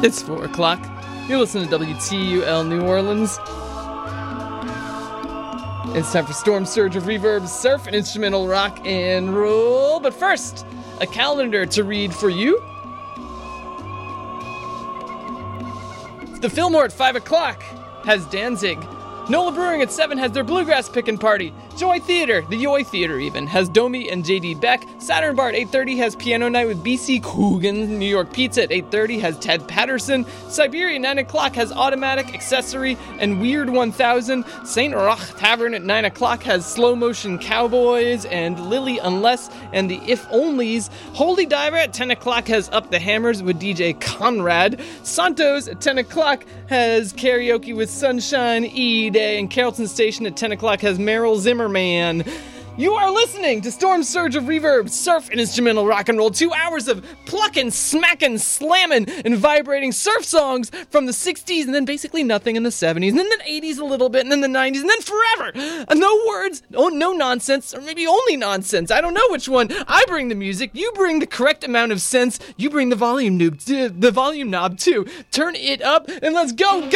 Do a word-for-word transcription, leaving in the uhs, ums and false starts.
It's four o'clock. You're listening to W T U L New Orleans. It's time for Storm Surge of Reverb, Surf, and Instrumental Rock and Roll. But first, a calendar to read for you. The Fillmore at five o'clock has Danzig. Nola Brewing at seven has their Bluegrass Pickin' Party. Joy Theater, the Yoy Theater even, has Domi and J D Beck. Saturn Bar at eight thirty has Piano Night with B C Coogan. New York Pizza at eight thirty has Ted Patterson. Siberia at nine o'clock has Automatic, Accessory, and Weird one thousand. Saint Roch Tavern at nine o'clock has Slow Motion Cowboys and Lily Unless and the If Onlys. Holy Diver at ten o'clock has Up the Hammers with D J Conrad. Santos at ten o'clock has Karaoke with Sunshine E-Day. And Carrollton Station at ten o'clock has Meryl Zimmerman. You are listening to Storm Surge of Reverb, Surf, and Instrumental Rock and Roll. Two hours of plucking, smacking, slamming, and vibrating surf songs from the sixties, and then basically nothing in the seventies, and then the eighties a little bit, and then the nineties, and then forever. Uh, no words, no, no nonsense, or maybe only nonsense. I don't know which one. I bring the music, you bring the correct amount of sense, you bring the volume, noob, the volume knob too. Turn it up, and let's go.